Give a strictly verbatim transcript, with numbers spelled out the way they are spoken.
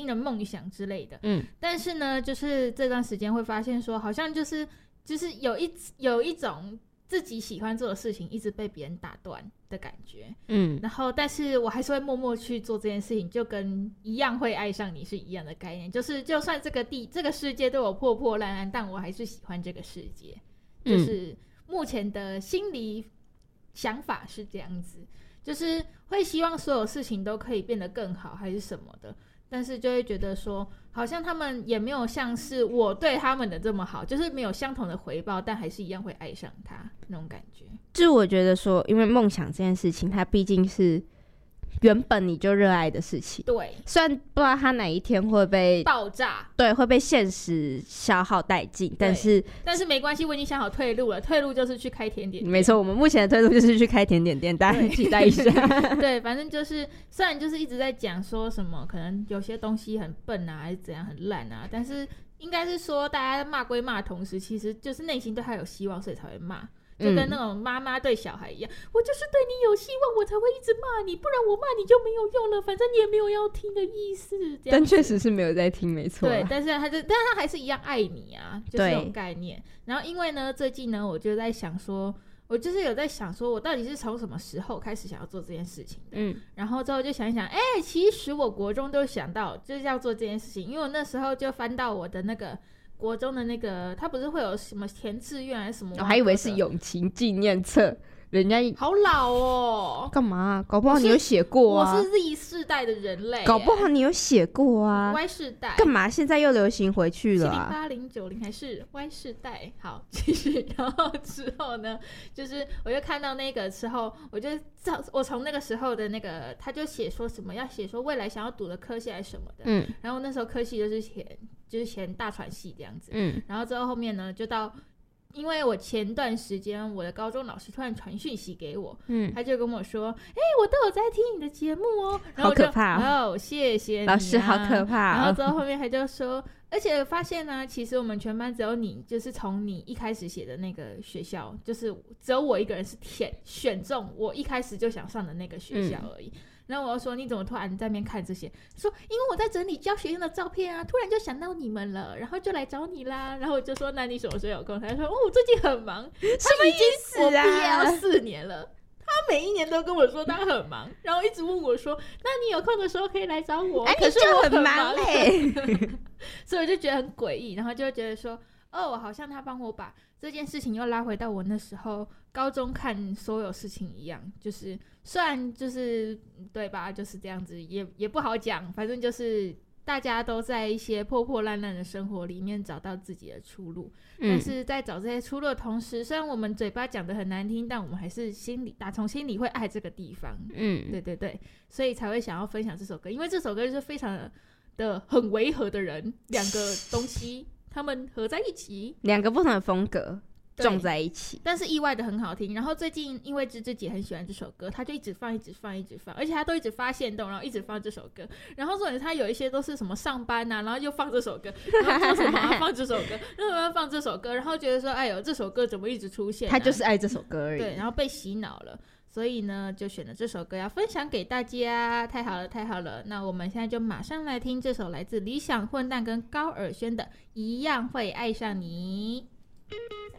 新的梦想之类的。 嗯， 但是呢，就是这段时间会发现说，好像就是就是有一有一种自己喜欢做的事情一直被别人打断的感觉。 嗯， 然后但是我还是会默默去做这件事情，就跟一样会爱上你是一样的概念，就是就算这个地这个世界对我破破烂烂，但我还是喜欢这个世界。就是目前的心理想法是这样子，就是会希望所有事情都可以变得更好还是什么的，但是就会觉得说好像他们也没有像是我对他们的这么好，就是没有相同的回报，但还是一样会爱上他那种感觉。 就是我觉得说因为梦想这件事情它毕竟是原本你就热爱的事情， 对， 虽然不知道它哪一天会被爆炸， 对，会被现实消耗殆尽，但是但是没关系，我已经想好退路了，退路就是去开甜点店。 没错，我们目前的退路就是去开甜点店，大家期待一下。 对，反正就是虽然就是一直在讲说什么可能有些东西很笨啊还是怎样很烂啊，但是应该是说大家骂归骂的同时，其实就是内心对他有希望，所以才会骂。就跟那种妈妈对小孩一样、嗯、我就是对你有希望我才会一直骂你，不然我骂你就没有用了，反正你也没有要听的意思。 但确实是没有在听，没错。 对，但是他就但是他还是一样爱你啊，就是这种概念。然后因为呢最近呢我就在想说，我就是有在想说我到底是从什么时候开始想要做这件事情的。嗯，然后之后就想一想，哎、欸，其实我国中都想到就是要做这件事情，因为我那时候就翻到我的那个国中的那个，他不是会有什么填志愿还是什么？ 我还以为是友情纪念册，人家好老哦。 干嘛、啊？搞不好你有写过啊。 我是 Z 世代的人类、欸， 搞不好你有写过啊。 Y 世代干嘛？现在又流行回去了、啊？ 七零八零九零还是 Y 世代？好，继续。然后之后呢，就是我就看到那个之后，我就我从那个时候的那个，他就写说什么要写说未来想要读的科系还是什么的。嗯。然后那时候科系就是填。就是填大传系这样子。嗯。然后之后后面呢，就到。因为我前段时间我的高中老师突然传讯息给我，嗯，他就跟我说，哎、欸，我都有在听你的节目哦，然后我就好可怕哦，谢谢你、啊、 老师好可怕、哦。 然后之后后面他就说，而且发现呢，其实我们全班只有你，就是从你一开始写的那个学校，就是只有我一个人是填选中我一开始就想上的那个学校而已。嗯，然后我就说你怎么突然在那边看这些？说因为我在整理教学用的照片啊，突然就想到你们了，然后就来找你啦。然后我就说那你什么时候有空？他就说哦，我最近很忙。 什么意思啊？ 我毕业要四年了，他每一年都跟我说他很忙，然后一直问我说那你有空的时候可以来找我。 哎、 可是我很忙哎、 欸，所以我就觉得很诡异，然后就觉得说哦，好像他帮我把这件事情又拉回到我那时候高中看所有事情一样，就是虽然就是对吧，就是这样子，也也不好讲，反正就是大家都在一些破破烂烂的生活里面找到自己的出路。嗯，但是在找这些出路的同时，虽然我们嘴巴讲得很难听，但我们还是心里打从心里会爱这个地方。嗯，对对对，所以才会想要分享这首歌，因为这首歌就是非常的很违和的人，两个东西他们合在一起， 两个不同的风格撞在一起， 但是意外的很好听。然后最近因为芝芝姐很喜欢这首歌，她就一直放一直放一直放，而且她都一直发限动，然后一直放这首歌。然后重点是她有一些都是什么上班啊，然后又放这首歌，然后做什么、啊、放这首歌，然后放这首歌，然后觉得说哎呦这首歌怎么一直出现、啊、 她就是爱这首歌而已。 对，然后被洗脑了，所以呢就选了这首歌要分享给大家。太好了太好了，那我们现在就马上来听这首来自理想混蛋跟高尔宣的一样会爱上你。